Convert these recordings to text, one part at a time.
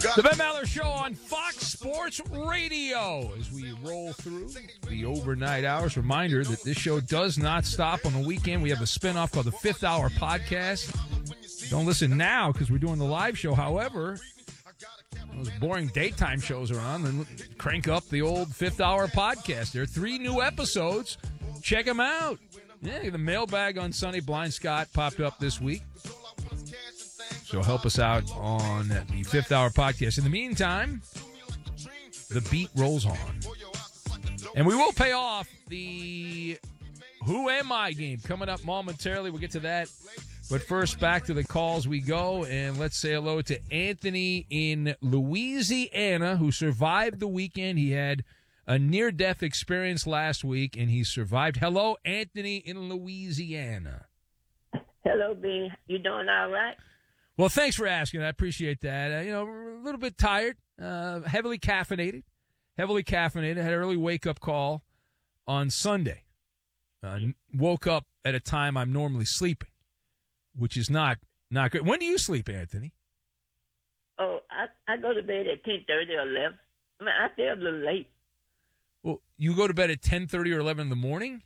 The Ben Maller Show on Fox Sports Radio as we roll through the overnight hours. Reminder that this show does not stop on the weekend. We have a spinoff called the Fifth Hour Podcast. Don't listen now because we're doing the live show. However, those boring daytime shows are on, then crank up the old Fifth Hour Podcast. There are 3 new episodes. Check them out. Yeah, the mailbag on Sonny Blind Scott popped up this week. So help us out on the Fifth Hour Podcast. In the meantime, the beat rolls on. And we will pay off the Who Am I game coming up momentarily. We'll get to that. But first, back to the calls we go. And let's say hello to Anthony in Louisiana, who survived the weekend. He had a near-death experience last week, and he survived. Hello, Anthony in Louisiana. Hello, B. You doing all right? Well, thanks for asking. I appreciate that. A little bit tired, heavily caffeinated. Had an early wake-up call on Sunday. Woke up at a time I'm normally sleeping, which is not good. When do you sleep, Anthony? Oh, I go to bed at 10:30 or 11. I mean, I stay up a little late. Well, you go to bed at 10:30 or 11 in the morning?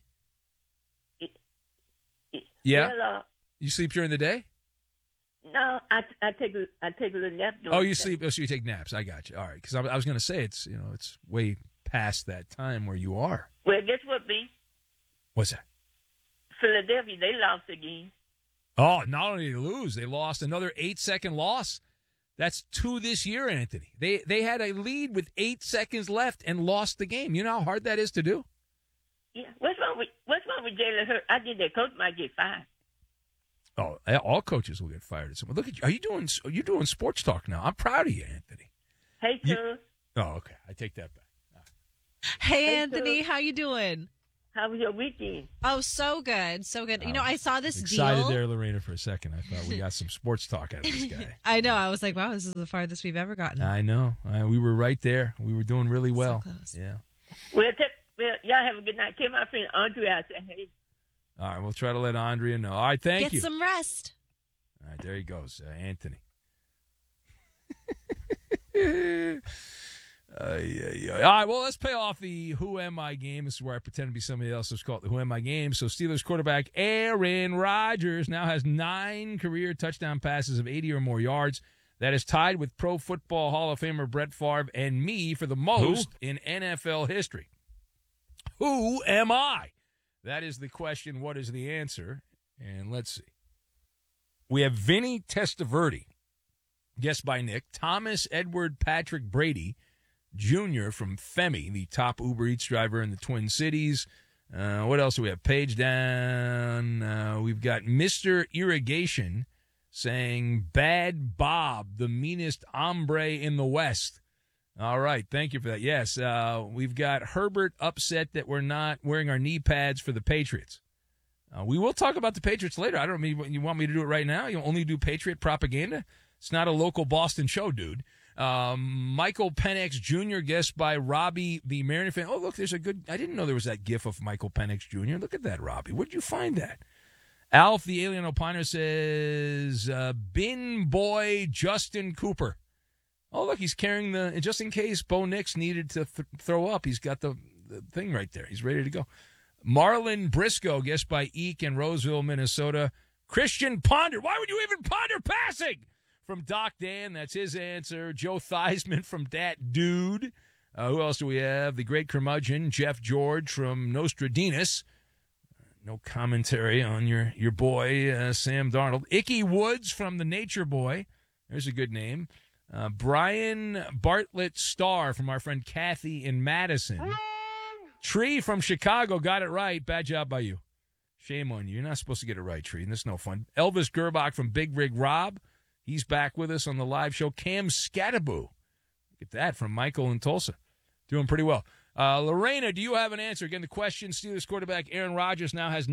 Yeah? Well, you sleep during the day? No, I take a little nap. Oh, you sleep. Oh, so you take naps. I got you. All right, because I was going to say it's way past that time where you are. Well, guess what, B? What's that? Philadelphia, they lost again. Oh, not only did they lose, they lost another 8-second loss. That's 2 this year, Anthony. They had a lead with 8 seconds left and lost the game. You know how hard that is to do? Yeah. What's wrong with Jalen Hurts? I think that coach might get fired. Oh, all coaches will get fired at some point. Look at you. Are you doing sports talk now? I'm proud of you, Anthony. Hey, Cuz. Oh, okay. I take that back. Hey, Anthony. How you doing? How was your weekend? Oh, so good. So good. I saw this excited deal. there, Lorena, for a second. I thought we got some sports talk out of this guy. I know. I was like, wow, this is the farthest we've ever gotten. I know. We were right there. We were doing really well. So close. Yeah. Well, y'all have a good night. Tell my friend Andre I said, hey. All right, we'll try to let Andrea know. All right, thank you. Get some rest. All right, there he goes, Anthony. All right, well, let's pay off the Who Am I game. This is where I pretend to be somebody else. It's called the Who Am I game. So Steelers quarterback Aaron Rodgers now has 9 career touchdown passes of 80 or more yards. That is tied with Pro Football Hall of Famer Brett Favre and me for the most in NFL history. Who am I? That is the question. What is the answer? And let's see. We have Vinny Testaverde, guessed by Nick. Thomas Edward Patrick Brady Jr. from Femi, the top Uber Eats driver in the Twin Cities. What else do we have? Page down. We've got Mr. Irrigation saying Bad Bob, the meanest hombre in the West. All right, thank you for that. Yes, we've got Herbert upset that we're not wearing our knee pads for the Patriots. We will talk about the Patriots later. I don't mean you want me to do it right now. You only do Patriot propaganda. It's not a local Boston show, dude. Michael Penix Jr., guessed by Robbie, the Mariner fan. Oh, look, there's a good – I didn't know there was that gif of Michael Penix Jr. Look at that, Robbie. Where'd you find that? Alf, the alien opiner, says Bin Boy Justin Cooper. Oh, look, he's carrying the – just in case Bo Nix needed to throw up, he's got the thing right there. He's ready to go. Marlon Briscoe, guessed by Eek in Roseville, Minnesota. Christian Ponder. Why would you even ponder passing? From Doc Dan, that's his answer. Joe Theismann from Dat Dude. Who else do we have? The great curmudgeon, Jeff George from Nostradamus. No commentary on your boy, Sam Darnold. Icky Woods from The Nature Boy. There's a good name. Brian Bartlett Starr from our friend Kathy in Madison. Tree from Chicago got it right. Bad job by you. Shame on you. You're not supposed to get it right, Tree. And this is no fun. Elvis Gerbach from Big Rig Rob. He's back with us on the live show. Cam Scattaboo. Look at that from Michael in Tulsa. Doing pretty well. Lorena, do you have an answer? Again, the question, Steelers quarterback Aaron Rodgers now has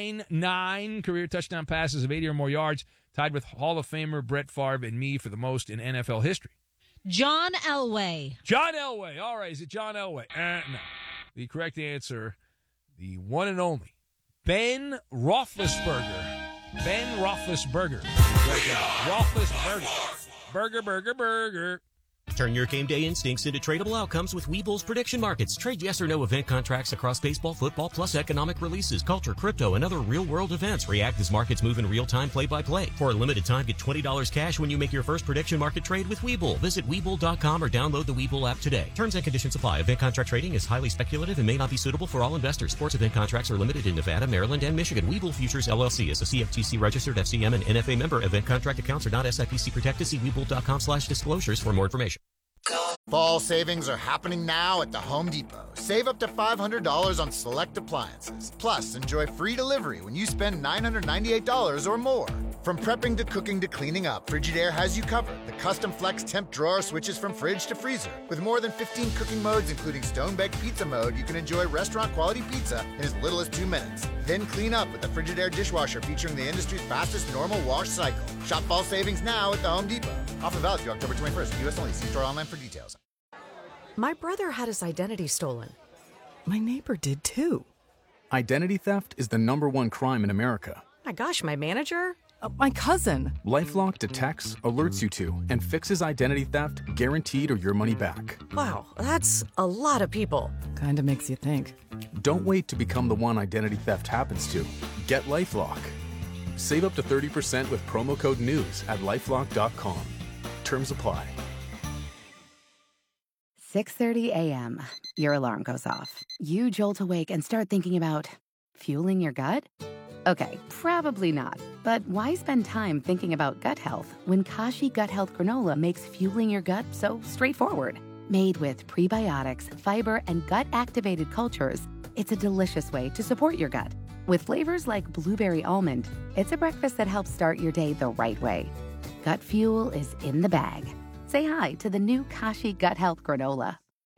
nine career touchdown passes of 80 or more yards, tied with Hall of Famer Brett Favre and me for the most in NFL history. John Elway. John Elway. All right, is it John Elway? No. The correct answer, the one and only, Ben Roethlisberger. Ben Roethlisberger. Roethlisberger. Burger. Turn your game day instincts into tradable outcomes with Webull's prediction markets. Trade yes or no event contracts across baseball, football, plus economic releases, culture, crypto, and other real-world events. React as markets move in real time, play-by-play. For a limited time, get $20 cash when you make your first prediction market trade with Webull. Visit Webull.com or download the Webull app today. Terms and conditions apply. Event contract trading is highly speculative and may not be suitable for all investors. Sports event contracts are limited in Nevada, Maryland, and Michigan. Webull Futures LLC is a CFTC registered FCM and NFA member. Event contract accounts are not SIPC protected. See Webull.com/disclosures for more information. Fall savings are happening now at the Home Depot. Save up to $500 on select appliances. Plus, enjoy free delivery when you spend $998 or more. From prepping to cooking to cleaning up, Frigidaire has you covered. The custom flex temp drawer switches from fridge to freezer. With more than 15 cooking modes, including stone-baked pizza mode, you can enjoy restaurant-quality pizza in as little as 2 minutes. Then clean up with the Frigidaire dishwasher featuring the industry's fastest normal wash cycle. Shop fall savings now at the Home Depot. Offer valid through October 21st. U.S. only. See store online for details. My brother had his identity stolen. My neighbor did too. Identity theft is the #1 crime in America. My gosh, my manager? My cousin. LifeLock detects, alerts you to, and fixes identity theft guaranteed or your money back. Wow, that's a lot of people. Kinda makes you think. Don't wait to become the one identity theft happens to. Get LifeLock. Save up to 30% with promo code NEWS at LifeLock.com. Terms apply. 6:30 a.m. Your alarm goes off. You jolt awake and start thinking about fueling your gut? Okay, probably not. But why spend time thinking about gut health when Kashi Gut Health Granola makes fueling your gut so straightforward? Made with prebiotics, fiber, and gut-activated cultures, it's a delicious way to support your gut. With flavors like blueberry almond, it's a breakfast that helps start your day the right way. Gut fuel is in the bag. Say hi to the new Kashi Gut Health Granola.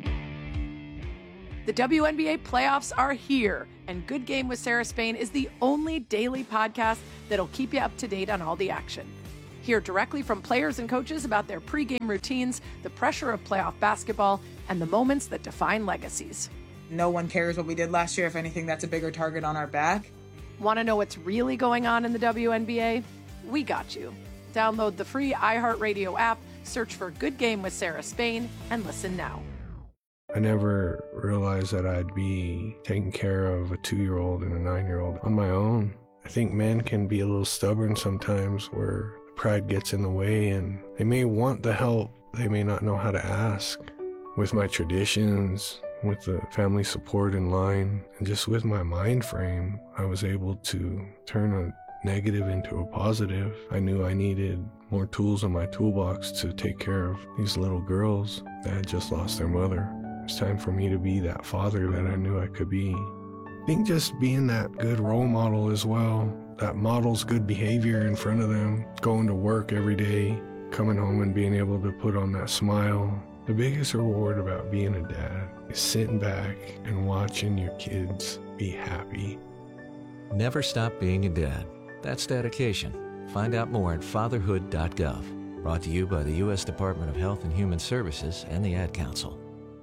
The WNBA playoffs are here, and Good Game with Sarah Spain is the only daily podcast that'll keep you up to date on all the action. Hear directly from players and coaches about their pregame routines, the pressure of playoff basketball, and the moments that define legacies. No one cares what we did last year. If anything, that's a bigger target on our back. Want to know what's really going on in the WNBA? We got you. Download the free iHeartRadio app, search for Good Game with Sarah Spain, and listen now. I never realized that I'd be taking care of a 2-year-old and a 9-year-old on my own. I think men can be a little stubborn sometimes where pride gets in the way and they may want the help, they may not know how to ask. With my traditions, with the family support in line, and just with my mind frame, I was able to turn a negative into a positive. I knew I needed more tools in my toolbox to take care of these little girls that had just lost their mother. It's time for me to be that father that I knew I could be. I think just being that good role model as well, that models good behavior in front of them, going to work every day, coming home and being able to put on that smile. The biggest reward about being a dad is sitting back and watching your kids be happy. Never stop being a dad. That's dedication. Find out more at fatherhood.gov. Brought to you by the U.S. Department of Health and Human Services and the Ad Council.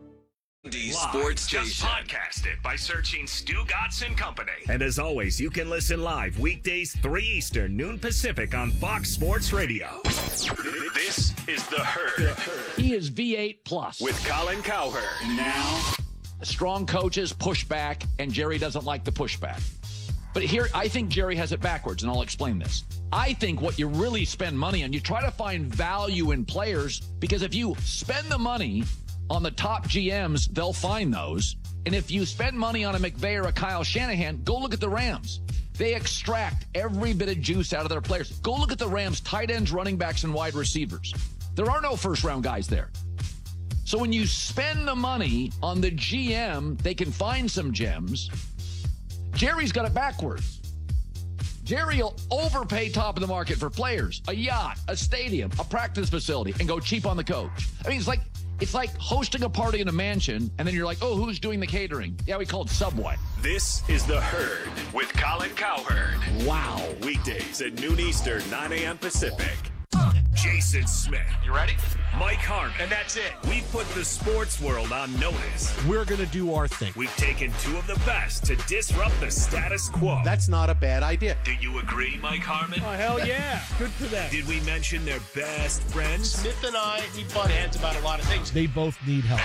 Sports Just podcast it by searching Stu Gatz and Company. And as always, you can listen live weekdays 3 Eastern, noon Pacific on Fox Sports Radio. This is The Herd. He is V8 Plus. With Colin Cowherd. Now, strong coaches push back, and Jerry doesn't like the pushback. But here, I think Jerry has it backwards, and I'll explain this. I think what you really spend money on, you try to find value in players, because if you spend the money on the top GMs, they'll find those. And if you spend money on a McVay or a Kyle Shanahan, go look at the Rams. They extract every bit of juice out of their players. Go look at the Rams' tight ends, running backs, and wide receivers. There are no first-round guys there. So when you spend the money on the GM, they can find some gems. Jerry's got it backwards. Jerry will overpay top of the market for players, a yacht, a stadium, a practice facility, and go cheap on the coach. I mean, it's like hosting a party in a mansion, and then you're like, oh, who's doing the catering? Yeah, we call it Subway. This is The Herd with Colin Cowherd. Wow. Weekdays at noon Eastern, 9 a.m. Pacific. Jason Smith. You ready? Mike Harmon. And that's it. We put the sports world on notice. We're going to do our thing. We've taken two of the best to disrupt the status quo. That's not a bad idea. Do you agree, Mike Harmon? Oh, hell yeah. Good for them. Did we mention their best friends? Smith and I, we butt heads about a lot of things. They both need help.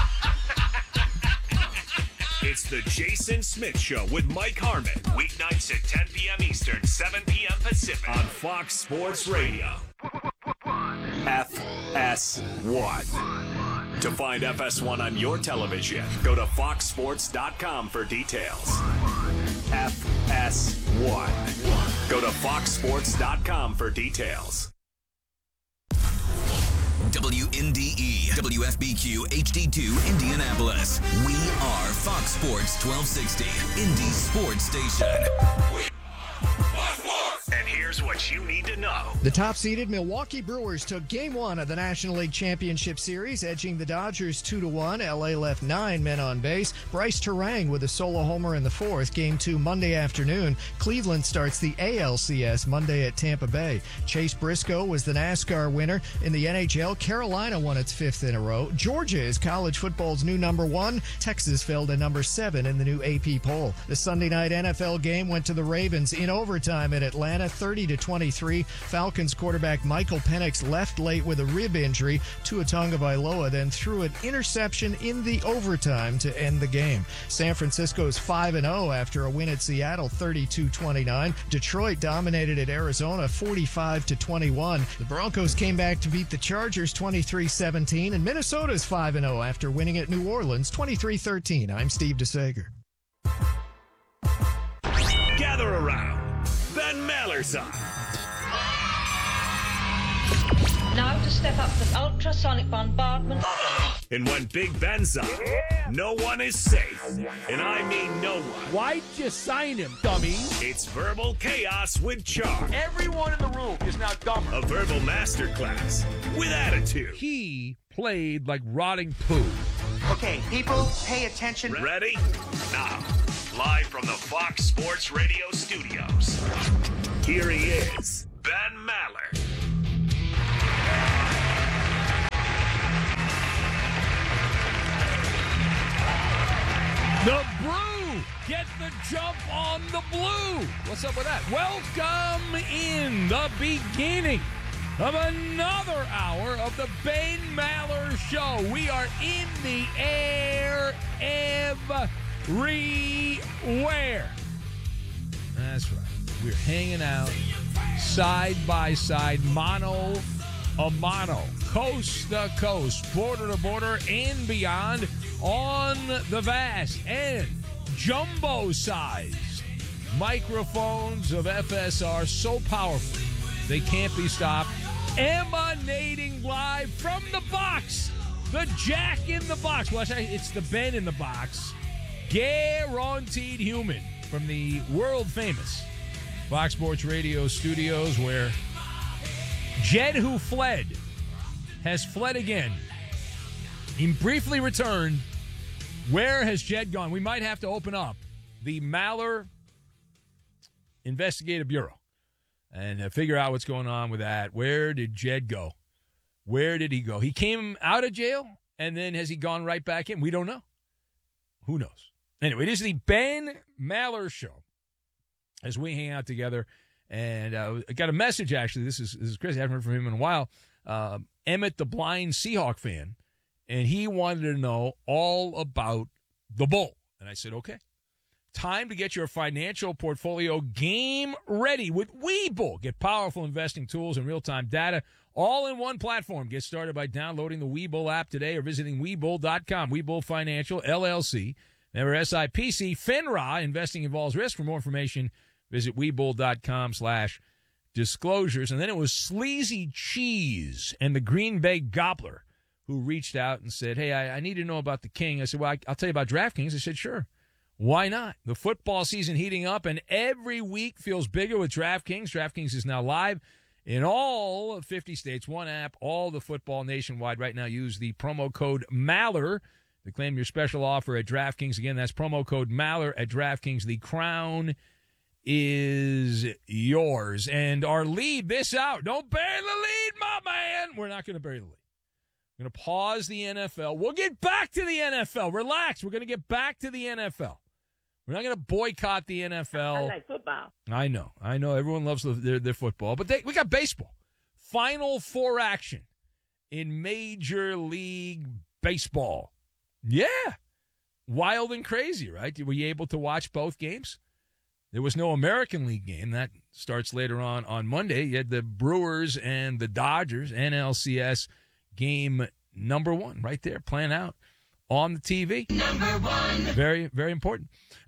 It's the Jason Smith Show with Mike Harmon. Weeknights at 10 p.m. Eastern, 7 p.m. Pacific. On Fox Sports Radio. FS1. To find FS1 on your television, go to foxsports.com for details. FS1. Go to foxsports.com for details. WNDE, WFBQ, HD2, Indianapolis. We are Fox Sports 1260, Indy Sports Station. And here's what you need to know. The top-seeded Milwaukee Brewers took Game 1 of the National League Championship Series, edging the Dodgers 2-1. LA left 9 men on base. Bryce Terang with a solo homer in the fourth. Game 2 Monday afternoon. Cleveland starts the ALCS Monday at Tampa Bay. Chase Briscoe was the NASCAR winner. In the NHL, Carolina won its 5th in a row. Georgia is college football's new number 1. Texas fell to number 7 in the new AP poll. The Sunday night NFL game went to the Ravens in overtime at Atlanta, 30-23. Falcons quarterback Michael Penix left late with a rib injury. Tua Tagovailoa then threw an interception in the overtime to end the game. San Francisco's 5-0 after a win at Seattle, 32-29. Detroit dominated at Arizona, 45-21. The Broncos came back to beat the Chargers, 23-17. And Minnesota's 5-0 after winning at New Orleans, 23-13. I'm Steve DeSager. Gather around. Ben Maler's on. Now to step up to ultrasonic bombardment. And when Big Ben's on, no one is safe. And I mean no one. Why'd you sign him, dummy? It's Verbal Chaos with Char. Everyone in the room is now dumber. A verbal masterclass with attitude. He played like rotting poo. Okay, people, pay attention. Ready? Now, live from the Fox Sports Radio studios, here he is, Ben Maller. The Brew! Get the jump on the blue! What's up with that? Welcome in the beginning of another hour of the Ben Maller Show. We are in the air everywhere. That's right. We're hanging out side by side, mano a mano, coast to coast, border to border, and beyond on the vast and jumbo-sized microphones of FSR, so powerful they can't be stopped, emanating live from the box, the Jack in the Box. Well, it's the Ben in the Box, guaranteed human, from the world-famous Fox Sports Radio studios, where Jed, who fled, has fled again. He briefly returned. Where has Jed gone? We might have to open up the Maller Investigative Bureau and figure out what's going on with that. Where did Jed go? Where did he go? He came out of jail, and then has he gone right back in? We don't know. Who knows? Anyway, it is the Ben Maller Show as we hang out together. And I got a message, actually. This is Chris. I haven't heard from him in a while. Emmett, the blind Seahawk fan, and he wanted to know all about the Bull. And I said, okay. Time to get your financial portfolio game ready with Webull. Get powerful investing tools and real-time data all in one platform. Get started by downloading the Webull app today or visiting Webull.com. Webull Financial, LLC, member SIPC, FINRA. Investing involves risk. For more information, visit Webull.com/disclosures. And then it was Sleazy Cheese and the Green Bay Gobbler who reached out and said, hey, I need to know about the King. I said, well, I'll tell you about DraftKings. I said, sure. Why not? The football season heating up, and every week feels bigger with DraftKings. DraftKings is now live in all 50 states. One app, all the football nationwide. Right now, use the promo code Maller to claim your special offer at DraftKings. Again, that's promo code Maller at DraftKings. The crown is yours. And our lead this out. Don't bury the lead, my man. We're not going to bury the lead. We're going to pause the NFL. We'll get back to the NFL. Relax. We're going to get back to the NFL. We're not going to boycott the NFL. I like football. I know. Everyone loves their football. But we got baseball. Final Four action in Major League Baseball. Yeah. Wild and crazy, right? Were you able to watch both games? There was no American League game. That starts later on Monday. You had the Brewers and the Dodgers, NLCS game number 1 right there playing out on the TV. Number 1. Very, very important.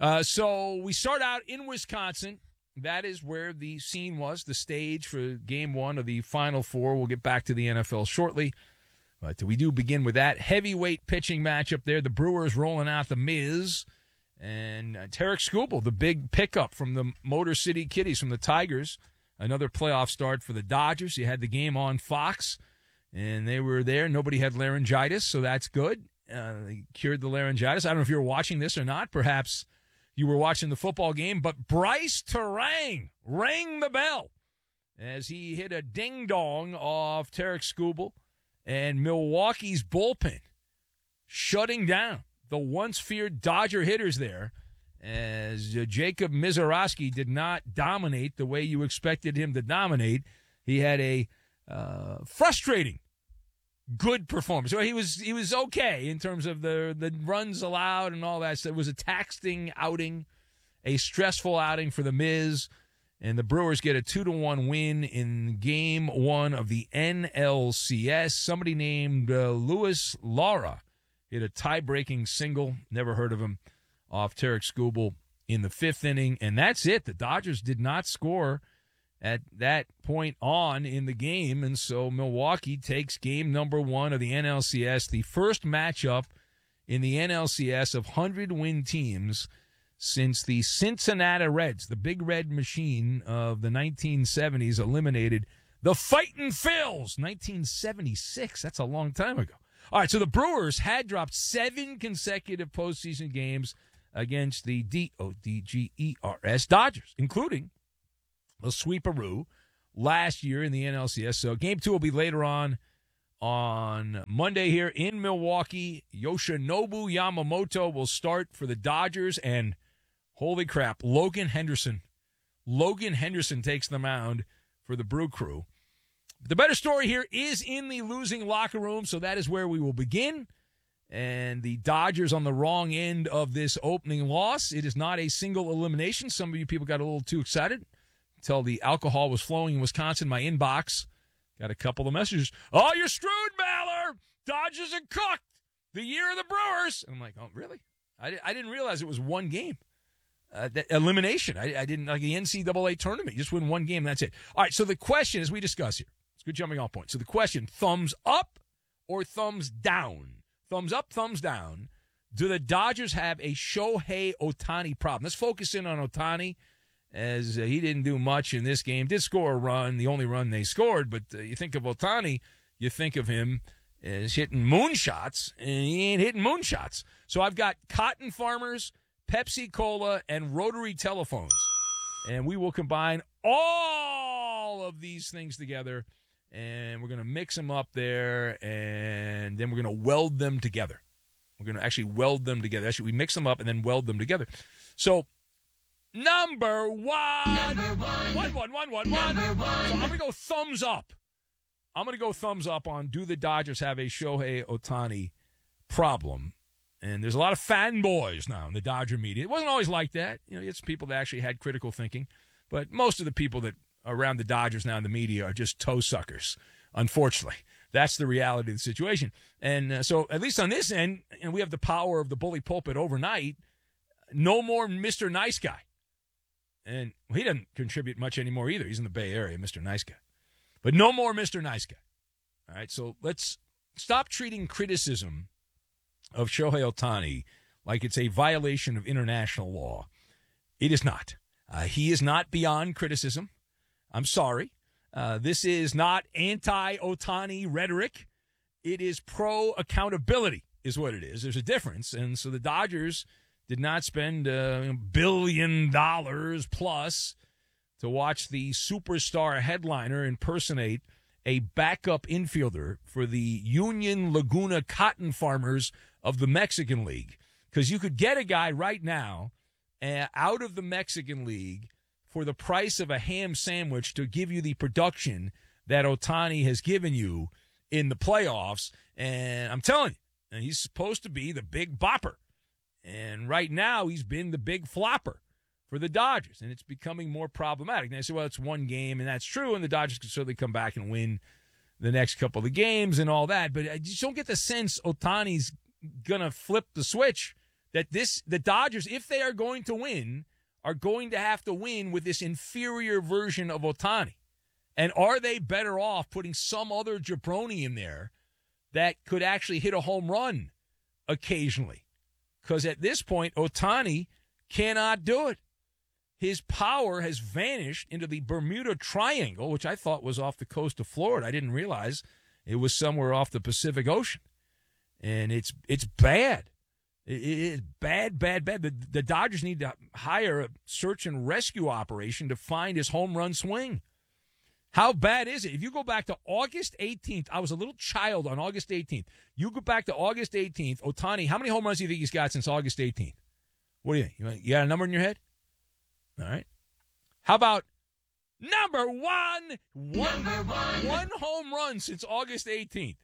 So we start out in Wisconsin. That is where the scene was, the stage for game 1 of the Final Four. We'll get back to the NFL shortly. But we do begin with that heavyweight pitching matchup there. The Brewers rolling out the Miz. And Tarik Skubal, the big pickup from the Motor City Kitties from the Tigers. Another playoff start for the Dodgers. You had the game on Fox, and they were there. Nobody had laryngitis, so that's good. They cured the laryngitis. I don't know if you were watching this or not. Perhaps you were watching the football game. But Bryce Terang rang the bell as he hit a ding-dong off Tarik Skubal. And Milwaukee's bullpen shutting down the once-feared Dodger hitters there, as Jacob Misiorowski did not dominate the way you expected him to dominate. He had a frustrating good performance. So he was okay in terms of the runs allowed and all that. So it was a taxing outing, a stressful outing for the Miz, and the Brewers get a 2-1 win in Game 1 of the NLCS. Somebody named Luis Lara hit a tie-breaking single, never heard of him, off Tarik Skubal in the 5th inning, and that's it. The Dodgers did not score at that point on in the game, and so Milwaukee takes game number 1 of the NLCS, the first matchup in the NLCS of 100-win teams since the Cincinnati Reds, the big red machine of the 1970s, eliminated the Fightin' Phils, 1976. That's a long time ago. All right, so the Brewers had dropped 7 consecutive postseason games against the DODGERS Dodgers, including a sweeperoo last year in the NLCS. So game 2 will be later on Monday here in Milwaukee. Yoshinobu Yamamoto will start for the Dodgers, and holy crap, Logan Henderson takes the mound for the Brew Crew. The better story here is in the losing locker room, so that is where we will begin. And the Dodgers on the wrong end of this opening loss. It is not a single elimination. Some of you people got a little too excited until the alcohol was flowing in Wisconsin. My inbox got a couple of messages. Oh, you're screwed, Maller. Dodgers are cooked. The year of the Brewers. I'm like, oh, really? I didn't realize it was one game. Elimination. I didn't, like the NCAA tournament. You just win one game, and that's it. All right, so the question, as we discuss here, it's a good jumping off point. So the question, thumbs up or thumbs down? Thumbs up, thumbs down. Do the Dodgers have a Shohei Ohtani problem? Let's focus in on Ohtani, as he didn't do much in this game. Did score a run, the only run they scored, but you think of Ohtani, you think of him as hitting moonshots, and he ain't hitting moonshots. So I've got cotton farmers, Pepsi Cola, and rotary telephones. And we will combine all of these things together, and we're going to mix them up there, and then we're going to weld them together. We're going to actually weld them together. Actually, we mix them up and then weld them together. So, number one. One. So I'm going to go thumbs up. I'm going to go thumbs up on, do the Dodgers have a Shohei Ohtani problem? And there's a lot of fanboys now in the Dodger media. It wasn't always like that. You know, it's people that actually had critical thinking. But most of the people that are around the Dodgers now in the media are just toe suckers, unfortunately. That's the reality of the situation. And so at least on this end, and we have the power of the bully pulpit overnight, no more Mr. Nice Guy. And he doesn't contribute much anymore either. He's in the Bay Area, Mr. Nice Guy. But no more Mr. Nice Guy. All right, so let's stop treating criticism of Shohei Ohtani like it's a violation of international law. It is not. He is not beyond criticism. I'm sorry. This is not anti-Ohtani rhetoric. It is pro-accountability is what it is. There's a difference. And so the Dodgers did not spend $1 billion plus to watch the superstar headliner impersonate a backup infielder for the Union Laguna cotton farmers of the Mexican League. Because you could get a guy right now out of the Mexican League for the price of a ham sandwich to give you the production that Ohtani has given you in the playoffs. And I'm telling you, he's supposed to be the big bopper. And right now, he's been the big flopper for the Dodgers, and it's becoming more problematic. And I say, well, it's one game, and that's true, and the Dodgers can certainly come back and win the next couple of games and all that. But I just don't get the sense Ohtani's going to flip the switch, that the Dodgers, if they are going to win, are going to have to win with this inferior version of Ohtani. And are they better off putting some other jabroni in there that could actually hit a home run occasionally? Because at this point, Ohtani cannot do it. His power has vanished into the Bermuda Triangle, which I thought was off the coast of Florida. I didn't realize it was somewhere off the Pacific Ocean. And it's bad. It's bad. The Dodgers need to hire a search and rescue operation to find his home run swing. How bad is it? If you go back to August 18th, I was a little child on August 18th. You go back to August 18th, Ohtani, how many home runs do you think he's got since August 18th? What do you think? You got a number in your head? All right. How about number one? One home run since August 18th.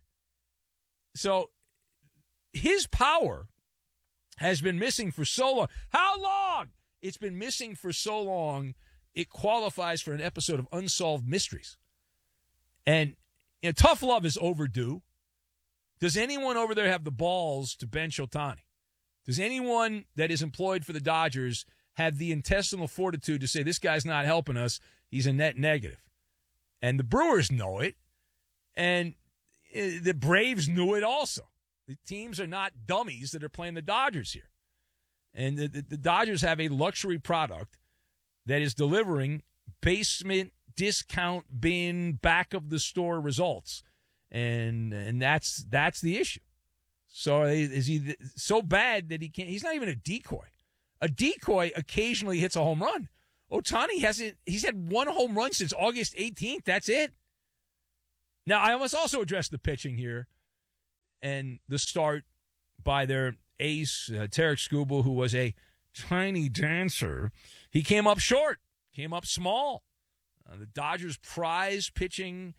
So his power has been missing for so long. How long? It's been missing for so long, it qualifies for an episode of Unsolved Mysteries. And tough love is overdue. Does anyone over there have the balls to bench Ohtani? Does anyone that is employed for the Dodgers have the intestinal fortitude to say, this guy's not helping us, he's a net negative? And the Brewers know it, and the Braves knew it also. The teams are not dummies that are playing the Dodgers here. And the Dodgers have a luxury product that is delivering basement, discount bin, back-of-the-store results. And that's the issue. So is he so bad that he can't? He's not even a decoy. A decoy occasionally hits a home run. Ohtani he's had one home run since August 18th. That's it. Now, I must also address the pitching here and the start by their ace, Tarek Skubal, who was a tiny dancer. He came up short, came up small. The Dodgers prize pitching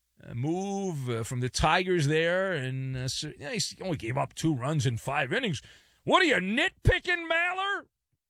move from the Tigers there, and he only gave up 2 runs in 5 innings. What are you, nitpicking, Maller?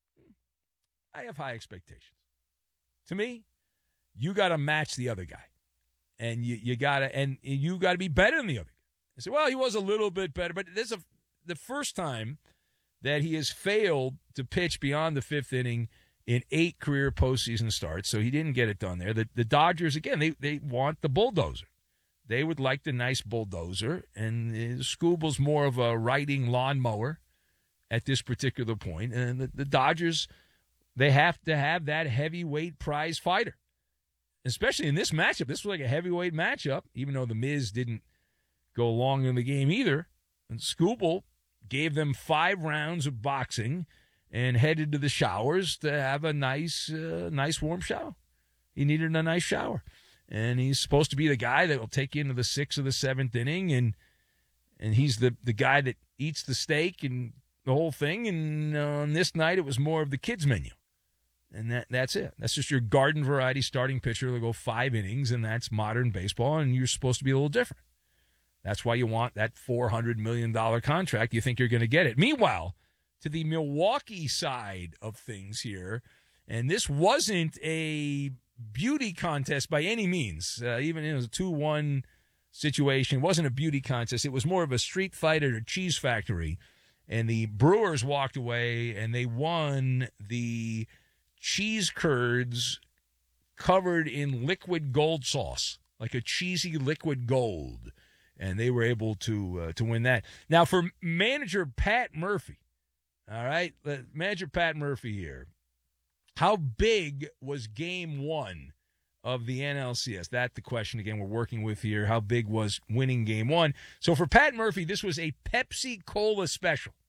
I have high expectations. To me, you got to match the other guy, and you got to be better than the other guy. I say, well, he was a little bit better, but this is the first time that he has failed to pitch beyond the 5th inning in 8 career postseason starts, so he didn't get it done there. The Dodgers, again, they want the bulldozer. They would like the nice bulldozer, and Skubal's more of a riding lawnmower at this particular point. And the Dodgers, they have to have that heavyweight prize fighter, especially in this matchup. This was like a heavyweight matchup, even though the Miz didn't go long in the game either. And Skubal gave them 5 rounds of boxing and headed to the showers to have a nice warm shower. He needed a nice shower. And he's supposed to be the guy that will take you into the 6th or the 7th inning, and he's the guy that eats the steak and the whole thing. And on this night, it was more of the kids' menu. And that's it. That's just your garden variety starting pitcher. They'll go 5 innings, and that's modern baseball, and you're supposed to be a little different. That's why you want that $400 million contract. You think you're going to get it. Meanwhile, to the Milwaukee side of things here, and this wasn't a beauty contest by any means. Even it was a 2-1 situation. It wasn't a beauty contest. It was more of a street fight at a cheese factory. And the Brewers walked away, and they won the cheese curds covered in liquid gold sauce, like a cheesy liquid gold. And they were able to win that. Now, for manager Pat Murphy, all right, manager Pat Murphy here, how big was Game 1 of the NLCS? That's the question, again, we're working with here. How big was winning Game 1? So for Pat Murphy, this was a Pepsi Cola special.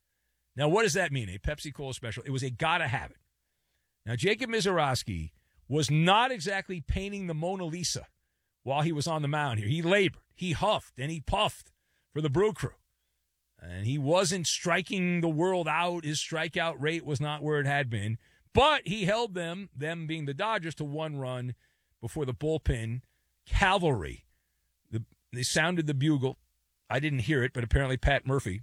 Now, what does that mean? A Pepsi Cola special. It was a gotta have it. Now, Jacob Misiorowski was not exactly painting the Mona Lisa while he was on the mound here. He labored, he huffed, and he puffed for the Brew Crew. And he wasn't striking the world out. His strikeout rate was not where it had been. But he held them being the Dodgers, to 1 run before the bullpen cavalry. They sounded the bugle. I didn't hear it, but apparently Pat Murphy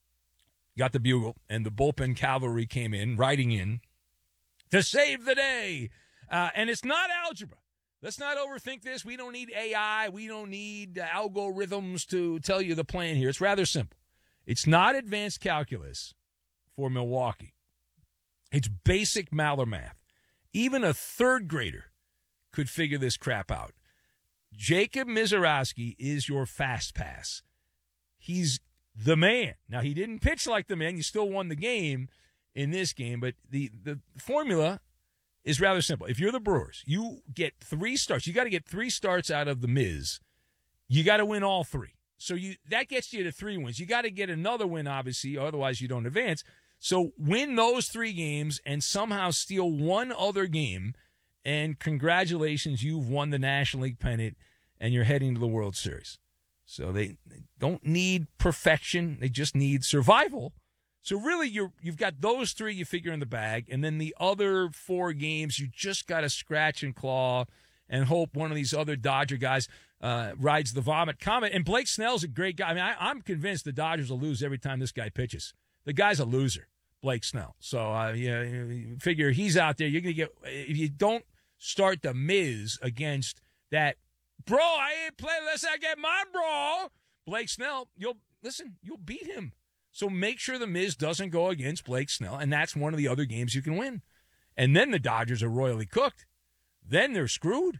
got the bugle, and the bullpen cavalry came in, riding in to save the day. And it's not algebra. Let's not overthink this. We don't need AI. We don't need algorithms to tell you the plan here. It's rather simple. It's not advanced calculus for Milwaukee. It's basic Maller math. Even a third grader could figure this crap out. Jacob Misiorowski is your fast pass. He's the man. Now, he didn't pitch like the man. You still won the game in this game, but the formula is rather simple. If you're the Brewers, you get 3 starts. You got to get 3 starts out of the Miz. You got to win all 3. So that gets you to 3 wins. You got to get another win, obviously, otherwise you don't advance. So win those 3 games and somehow steal one other game, and congratulations, you've won the National League pennant, and you're heading to the World Series. So they don't need perfection. They just need survival. So really, you've got those 3 you figure in the bag, and then the other 4 games, you just got to scratch and claw and hope one of these other Dodger guys rides the vomit comet. And Blake Snell's a great guy. I mean, I'm convinced the Dodgers will lose every time this guy pitches. The guy's a loser, Blake Snell. So you figure he's out there. You're going to get, if you don't start the Miz against that, bro, I ain't playing unless I get mine, bro. Blake Snell, you'll beat him. So make sure the Miz doesn't go against Blake Snell, and that's one of the other games you can win. And then the Dodgers are royally cooked. Then they're screwed.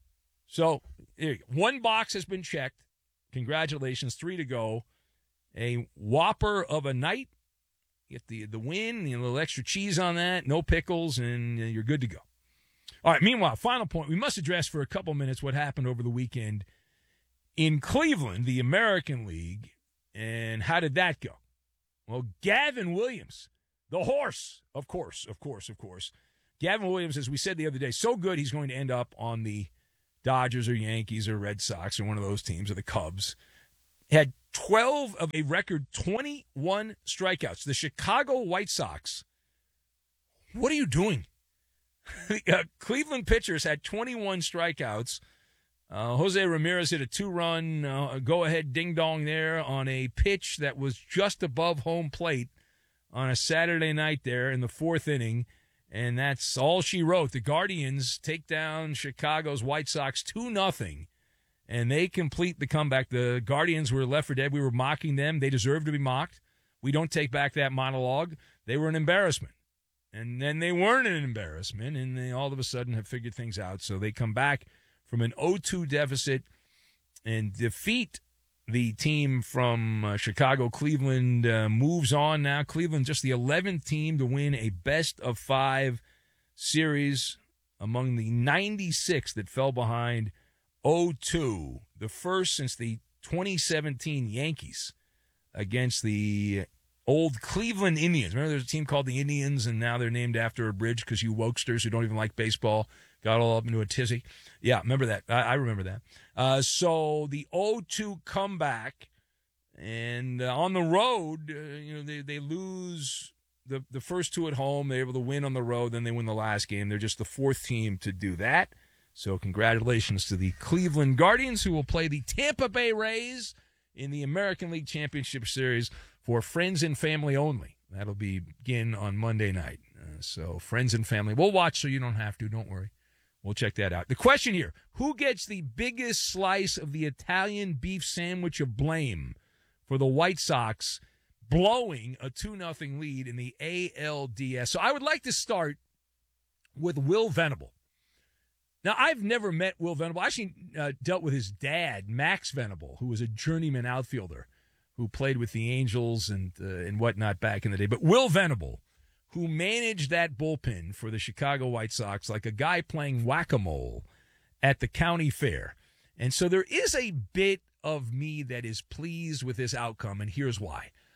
So 1 box has been checked. Congratulations, 3 to go. A whopper of a night. Get the win, a little extra cheese on that, no pickles, and you're good to go. All right, meanwhile, final point. We must address for a couple minutes what happened over the weekend in Cleveland, the American League, and how did that go? Well, Gavin Williams, the horse, of course. Gavin Williams, as we said the other day, so good he's going to end up on the Dodgers or Yankees or Red Sox or one of those teams, or the Cubs. Had 12 of a record 21 strikeouts. The Chicago White Sox, what are you doing? Cleveland pitchers had 21 strikeouts. Jose Ramirez hit a 2-run go-ahead ding-dong there on a pitch that was just above home plate on a Saturday night there in the 4th inning, and that's all she wrote. The Guardians take down Chicago's White Sox 2-0, and they complete the comeback. The Guardians were left for dead. We were mocking them. They deserve to be mocked. We don't take back that monologue. They were an embarrassment. And then they weren't an embarrassment, and they all of a sudden have figured things out. So they come back from an 0-2 deficit and defeat the team from Chicago. Cleveland moves on now. Cleveland just the 11th team to win a best-of-5 series among the 96 that fell behind 0-2, the first since the 2017 Yankees against the old Cleveland Indians. Remember, there's a team called the Indians, and now they're named after a bridge because you wokesters who don't even like baseball got all up into a tizzy. Yeah, remember that. I remember that. So the 0-2 comeback, and on the road, they lose the first 2 at home. They're able to win on the road. Then they win the last game. They're just the 4th team to do that. So congratulations to the Cleveland Guardians, who will play the Tampa Bay Rays in the American League Championship Series for friends and family only. That'll begin on Monday night. So friends and family. We'll watch so you don't have to. Don't worry. We'll check that out. The question here, who gets the biggest slice of the Italian beef sandwich of blame for the White Sox blowing a 2-0 lead in the ALDS? So I would like to start with Will Venable. Now, I've never met Will Venable. I actually dealt with his dad, Max Venable, who was a journeyman outfielder who played with the Angels and whatnot back in the day. But Will Venable, who managed that bullpen for the Chicago White Sox like a guy playing whack-a-mole at the county fair. And so there is a bit of me that is pleased with this outcome, and here's why.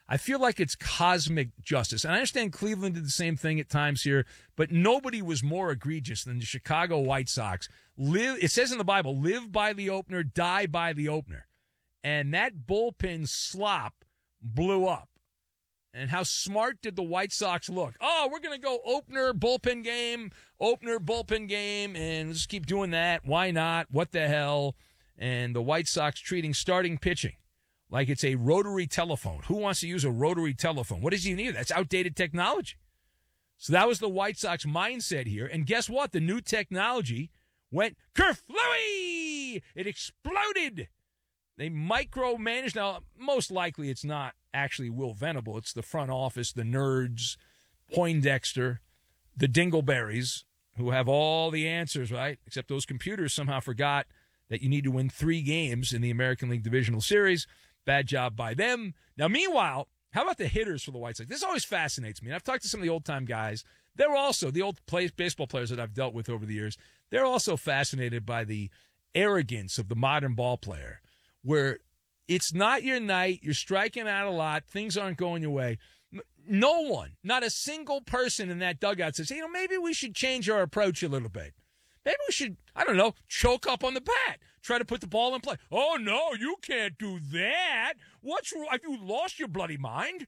I feel like it's cosmic justice. And I understand Cleveland did the same thing at times here, but nobody was more egregious than the Chicago White Sox. It says in the Bible, live by the opener, die by the opener. And that bullpen slop blew up. And how smart did the White Sox look? Oh, we're going to go opener, bullpen game, and just keep doing that. Why not? What the hell? And the White Sox treating starting pitching like it's a rotary telephone. Who wants to use a rotary telephone? What does he need? That's outdated technology. So that was the White Sox mindset here. And guess what? The new technology went kerflooey! It exploded. They micromanaged. Now, most likely it's not actually Will Venable. It's the front office, the nerds, Poindexter, the Dingleberries, who have all the answers, right? Except those computers somehow forgot that you need to win 3 games in the American League Divisional Series. Bad job by them. Now, meanwhile, how about the hitters for the White Sox? This always fascinates me. And I've talked to some of the old-time guys. They're also, the old baseball players that I've dealt with over the years, they're also fascinated by the arrogance of the modern ball player, where it's not your night, you're striking out a lot, things aren't going your way. No one, not a single person in that dugout says, hey, maybe we should change our approach a little bit. Maybe we should, choke up on the bat. Try to put the ball in play. Oh, no, you can't do that. What's wrong? Have you lost your bloody mind?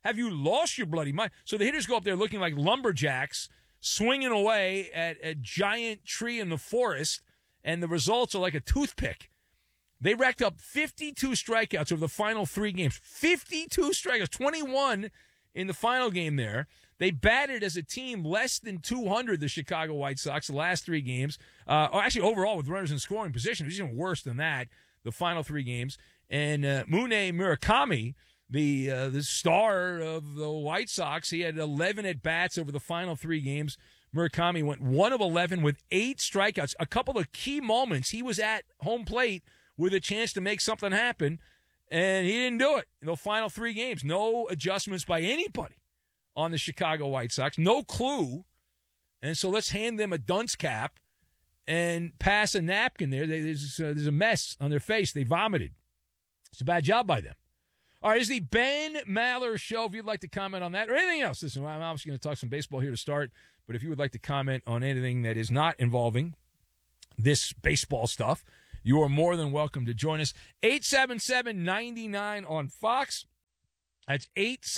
So the hitters go up there looking like lumberjacks, swinging away at a giant tree in the forest, and the results are like a toothpick. They racked up 52 strikeouts over the final 3 games. 52 strikeouts, 21 in the final game there. They batted as a team less than 200, the Chicago White Sox, the last 3 games. Actually, overall, with runners in scoring position, it was even worse than that, the final 3 games. And Mune Murakami, the star of the White Sox, he had 11 at-bats over the final 3 games. Murakami went 1 of 11 with 8 strikeouts. A couple of key moments, he was at home plate with a chance to make something happen, and he didn't do it in the final 3 games. No adjustments by anybody on the Chicago White Sox. No clue. And so let's hand them a dunce cap and pass a napkin there. There's a mess on their face. They vomited. It's a bad job by them. All right, it's the Ben Maller Show. If you'd like to comment on that or anything else, listen, I'm obviously going to talk some baseball here to start, but if you would like to comment on anything that is not involving this baseball stuff, you are more than welcome to join us. 877-99 on Fox. That's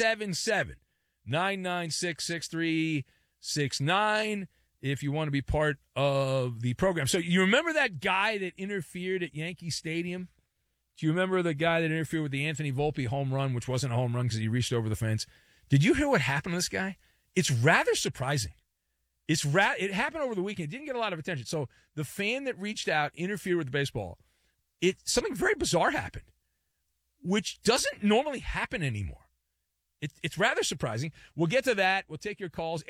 877-996-6369 if you want to be part of the program. So you remember that guy that interfered at Yankee Stadium? Do you remember the guy that interfered with the Anthony Volpe home run, which wasn't a home run because he reached over the fence? Did you hear what happened to this guy? It's rather surprising. It happened over the weekend. It didn't get a lot of attention. So the fan that reached out interfered with the baseball. Something very bizarre happened, which doesn't normally happen anymore. It's rather surprising. We'll get to that. We'll take your calls.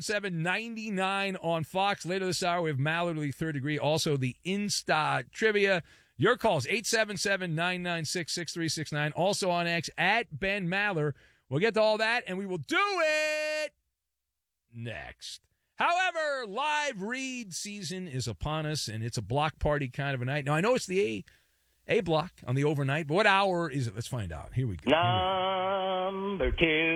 877-99 on Fox. Later this hour, we have Mallerly Third Degree. Also, the Insta Trivia. Your calls, 877-996-6369. Also on X, at Ben Maller. We'll get to all that, and we will do it next. However, live read season is upon us, and it's a block party kind of a night. Now, I know it's the A block on the overnight, but what hour is it? Let's find out. Here we go. Number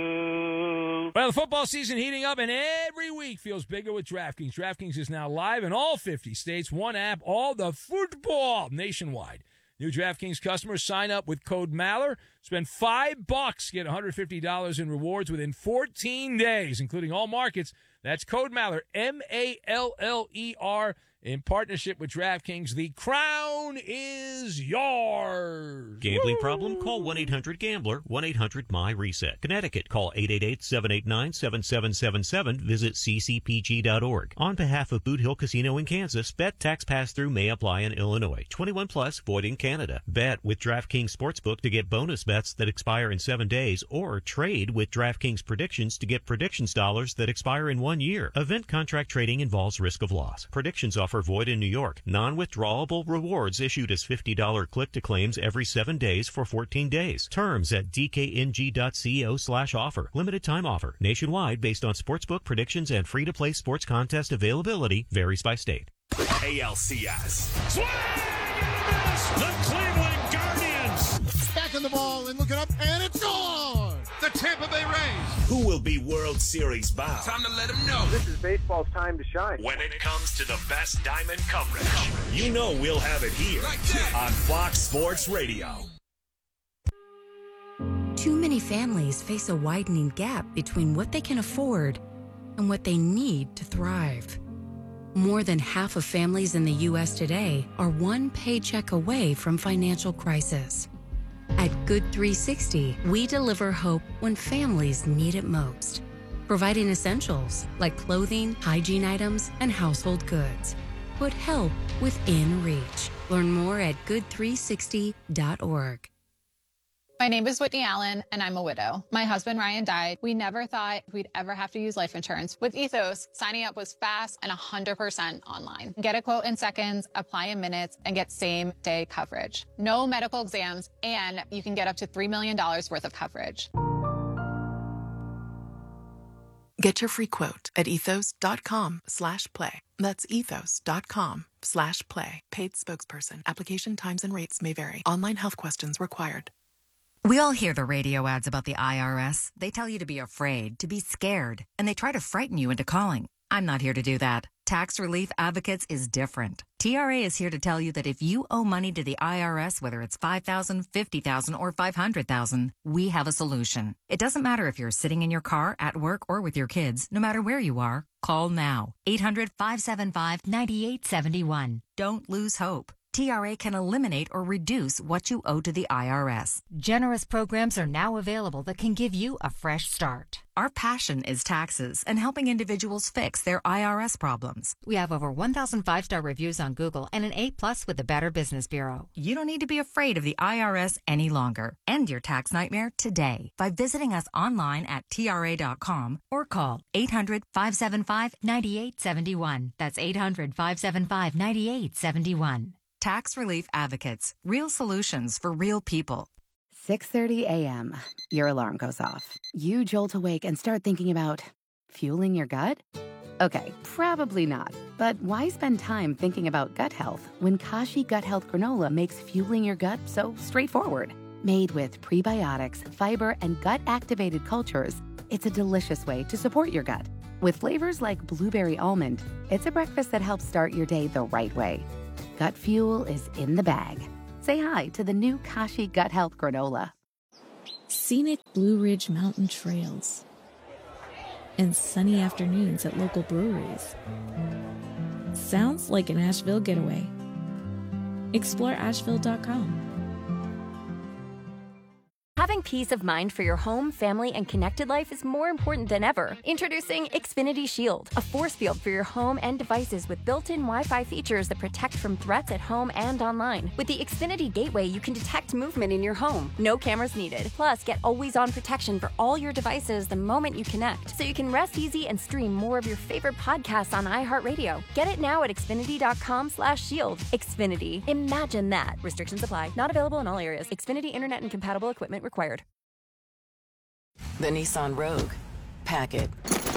2. Well, the football season heating up, and every week feels bigger with DraftKings. DraftKings is now live in all 50 states. One app, all the football nationwide. New DraftKings customers sign up with code Maller. Spend $5, get $150 in rewards within 14 days, including all markets. That's code Maller, M-A-L-L-E-R, in partnership with DraftKings. The crown is yours. Gambling problem? Call 1-800-GAMBLER, 1-800-MY-RESET. Connecticut, call 888-789-7777. Visit ccpg.org. On behalf of Boot Hill Casino in Kansas, bet tax pass-through may apply in Illinois. 21 plus, void in Canada. Bet with DraftKings Sportsbook to get bonus bets that expire in 7 days, or trade with DraftKings Predictions to get predictions dollars that expire in 1 year. Event contract trading involves risk of loss. Predictions offer void in New York. Non-withdrawable rewards issued as $50 click-to-claims every 7 days for 14 days. Terms at dkng.co/offer. Limited time offer. Nationwide based on sportsbook predictions and free-to-play sports contest availability. Varies by state. ALCS. Swing and a miss. The Cleveland Guardians. Stacking the ball and looking up, and it's on. The who will be World Series bound. Time to let them know. This is baseball's time to shine. When it comes to the best diamond coverage, you know we'll have it here on Fox Sports Radio. Too many families face a widening gap between what they can afford and what they need to thrive. More than half of families in the U.S. today are one paycheck away from financial crisis. At Good 360, we deliver hope when families need it most, providing essentials like clothing, hygiene items, and household goods. Put help within reach. Learn more at good360.org. My name is Whitney Allen, and I'm a widow. My husband, Ryan, died. We never thought we'd ever have to use life insurance. With Ethos, signing up was fast and 100% online. Get a quote in seconds, apply in minutes, and get same-day coverage. No medical exams, and you can get up to $3 million worth of coverage. Get your free quote at ethos.com/play. That's ethos.com/play. Paid spokesperson. Application times and rates may vary. Online health questions required. We all hear the radio ads about the IRS. They tell you to be afraid, to be scared, and they try to frighten you into calling. I'm not here to do that. Tax Relief Advocates is different. TRA is here to tell you that if you owe money to the IRS, whether it's $5,000, $50,000, or $500,000, we have a solution. It doesn't matter if you're sitting in your car, at work, or with your kids. No matter where you are, call now. 800-575-9871. Don't lose hope. TRA can eliminate or reduce what you owe to the IRS. Generous programs are now available that can give you a fresh start. Our passion is taxes and helping individuals fix their IRS problems. We have over 1,000 5-star reviews on Google and an A+ with the Better Business Bureau. You don't need to be afraid of the IRS any longer. End your tax nightmare today by visiting us online at TRA.com or call 800-575-9871. That's 800-575-9871. Tax Relief Advocates. Real solutions for real people. 6:30 a.m. Your alarm goes off. You jolt awake and start thinking about fueling your gut? Okay, probably not. But why spend time thinking about gut health when Kashi Gut Health Granola makes fueling your gut so straightforward? Made with prebiotics, fiber, and gut-activated cultures, it's a delicious way to support your gut. With flavors like blueberry almond, it's a breakfast that helps start your day the right way. Gut fuel is in the bag. Say hi to the new Kashi Gut Health Granola. Scenic Blue Ridge Mountain trails and sunny afternoons at local breweries. Sounds like an Asheville getaway. Explore Asheville.com. Having peace of mind for your home, family, and connected life is more important than ever. Introducing Xfinity Shield, a force field for your home and devices with built-in Wi-Fi features that protect from threats at home and online. With the Xfinity Gateway, you can detect movement in your home. No cameras needed. Plus, get always-on protection for all your devices the moment you connect, so you can rest easy and stream more of your favorite podcasts on iHeartRadio. Get it now at Xfinity.com/shield. Xfinity. Imagine that. Restrictions apply. Not available in all areas. Xfinity Internet and compatible equipment required. The Nissan Rogue. Pack it.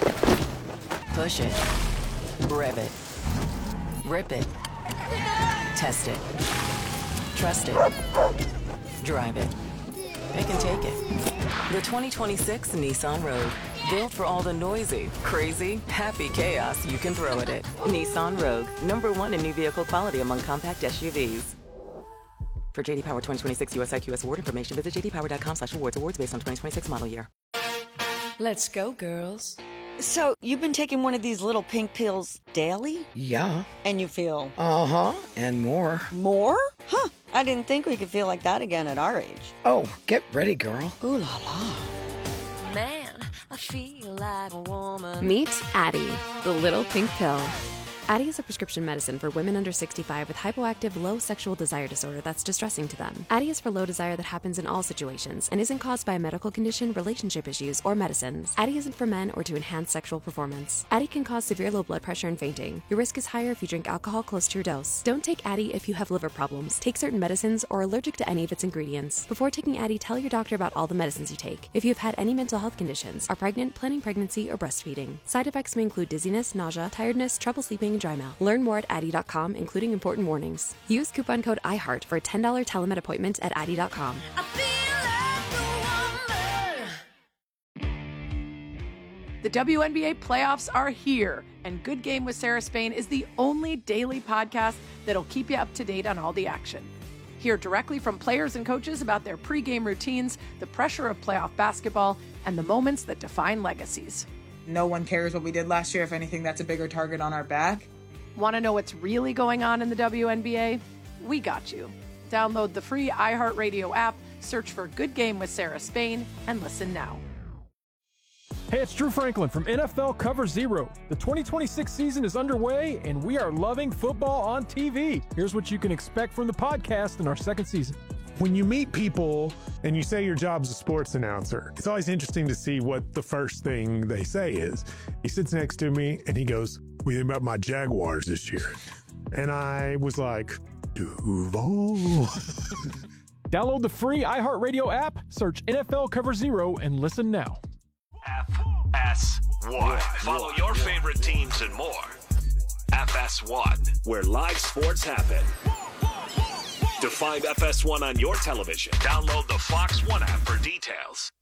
Push it. Rev it. Rip it. Test it. Trust it. Drive it. Pick and take it. The 2026 Nissan Rogue. Built for all the noisy, crazy, happy chaos you can throw at it. Nissan Rogue. #1 in new vehicle quality among compact SUVs. For J.D. Power 2026 US IQS award information, visit jdpower.com/awards. Awards based on 2026 model year. Let's go, girls. So, you've been taking one of these little pink pills daily? Yeah. And you feel? Uh-huh, and more. More? Huh, I didn't think we could feel like that again at our age. Oh, get ready, girl. Ooh la la. Man, I feel like a woman. Meet Addyi, the little pink pill. Addyi is a prescription medicine for women under 65 with hypoactive low sexual desire disorder that's distressing to them. Addyi is for low desire that happens in all situations and isn't caused by a medical condition, relationship issues, or medicines. Addyi isn't for men or to enhance sexual performance. Addyi can cause severe low blood pressure and fainting. Your risk is higher if you drink alcohol close to your dose. Don't take Addyi if you have liver problems, take certain medicines, or are allergic to any of its ingredients. Before taking Addyi, tell your doctor about all the medicines you take. If you have had any mental health conditions, are pregnant, planning pregnancy, or breastfeeding. Side effects may include dizziness, nausea, tiredness, trouble sleeping, and dry mouth. Learn more at Addyi.com, including important warnings. Use coupon code IHEART for a $10 telemed appointment at Addyi.com. The WNBA playoffs are here, and Good Game with Sarah Spain is the only daily podcast that'll keep you up to date on all the action. Hear directly from players and coaches about their pregame routines, the pressure of playoff basketball, and the moments that define legacies. No one cares what we did last year. If anything, that's a bigger target on our back. Want to know what's really going on in the WNBA? We got you. Download the free iHeartRadio app, search for Good Game with Sarah Spain, and listen now. Hey, it's Drew Franklin from NFL Cover Zero. The 2026 season is underway, and we are loving football on TV. Here's what you can expect from the podcast in our second season. When you meet people and you say your job's a sports announcer, it's always interesting to see what the first thing they say is. He sits next to me and he goes, "What do you think about my Jaguars this year?" And I was like, Duval. Download the free iHeartRadio app, search NFL Cover Zero, and listen now. FS1. Follow your favorite teams and more. FS1, where live sports happen. To find FS1 on your television, download the Fox One app for details.